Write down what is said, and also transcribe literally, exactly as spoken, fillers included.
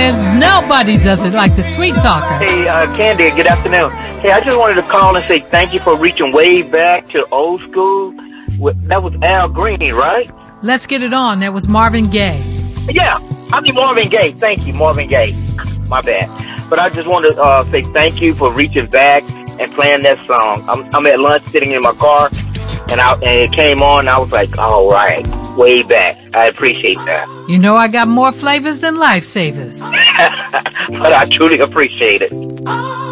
Gibbs. Nobody does it like the Sweet Talker. Hey, uh, Candy, good afternoon. Hey, I just wanted to call and say thank you for reaching way back to old school. That was Al Green, right? Let's get it on. That was Marvin Gaye. Yeah, I mean Marvin Gaye. Thank you, Marvin Gaye. My bad. But I just wanted to uh, say thank you for reaching back and playing that song. I'm, I'm at lunch sitting in my car, and, I, and it came on, and I was like, all right, way back. I appreciate that. You know I got more flavors than Lifesavers. But I truly appreciate it.